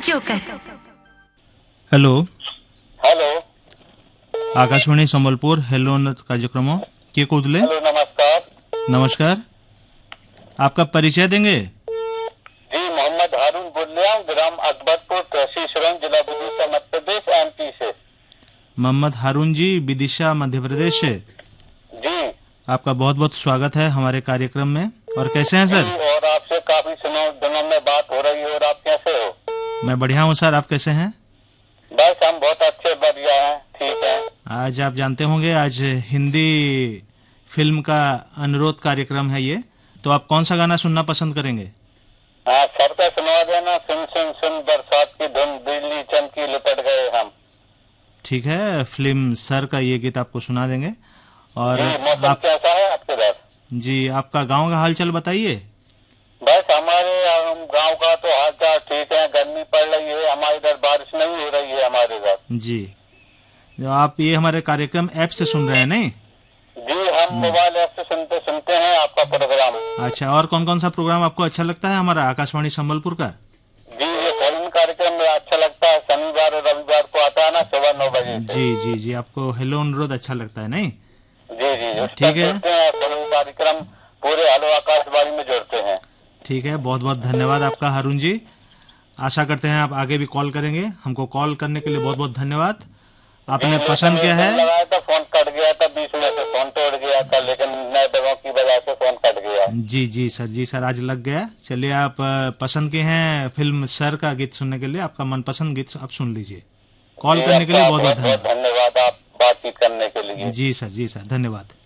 Joker. Hello hello Akashvani Sambalpur hello कार्यक्रम किए कौले। Hello नमस्कार। नमस्कार, आपका परिचय देंगे? जी मोहम्मद हारून बोल रहा हूँ, ग्राम अकबरपुर, तहसील सरौन, जिला विदिशा, मध्य प्रदेश, एमपी से। मोहम्मद हारून जी, विदिशा मध्य प्रदेश से। जी आपका बहुत बहुत स्वागत है हमारे कार्यक्रम में। और कैसे हैं सर? जी, और आपसे काफी दिनों में बात हो रही है, और आप कैसे हो? मैं बढ़िया हूँ सर, आप कैसे हैं? बस हम बहुत अच्छे, बढ़िया हैं, ठीक है। आज आप जानते होंगे आज हिंदी फिल्म का अनुरोध कार्यक्रम है ये, तो आप कौन सा गाना सुनना पसंद करेंगे? हाँ, सर का सुनवा देना, सुन सुन सुन बरसात की धुन, बिजली चमकी लिपट गए हम। ठीक है, फिल्म सर का ये गीत आपको सुना देंगे। और जी, मौसम कैसा है आपके इधर? जी, आपका गांव का हालचाल बताइए। बस हमारे गांव का तो हालचाल ठीक है, गर्मी पड़ रही है, हमारे इधर बारिश नहीं हो रही है हमारे इधर। जी, जो आप ये हमारे कार्यक्रम ऐप से सुन रहे हैं नहीं? जी, हम मोबाइल ऐप से सुनते हैं आपका प्रोग्राम। अच्छा, और कौन कौन सा प्रोग्राम आपको अच्छा लगता है हमारा आकाशवाणी संबलपुर का? जी, ये फोन कार्यक्रम में अच्छा लगता है, शनिवार और रविवार को आता है ना, सुबह 9 बजे से। जी जी जी, आपको हेलो अनुरोध अच्छा लगता है नहीं? जी जी, उस ठीक पर है। जुड़ते हैं, फोन कार्यक्रम पूरे हेलो आकाशवाणी में जुड़ते हैं। ठीक है, बहुत बहुत धन्यवाद आपका हारून जी। आशा करते हैं आप आगे भी कॉल करेंगे। हमको कॉल करने के लिए बहुत बहुत धन्यवाद। आपने जी, पसंद किया है? लगाया था, फोन कट गया था, बीच में से फोन तोड़ गया था, लेकिन नेटवर्क की वजह से फोन कट गया। जी जी सर, आज लग गया। चलिए, आप पसंद के हैं फिल्म सर का गीत सुनने के लिए, आपका मनपसंद गीत आप सुन लीजिए। कॉल करने के लिए बहुत बहुत धन्यवाद। धन्यवाद आप बातचीत करने के लिए। जी सर, धन्यवाद।